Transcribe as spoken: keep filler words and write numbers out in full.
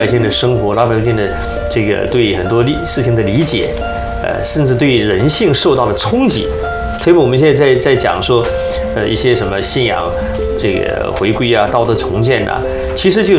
百姓的生活，老百姓的这个对很多事情的理解，呃，甚至对人性受到了冲击。所以我们现在在在讲说，呃，一些什么信仰这个回归啊、道德重建啊，其实就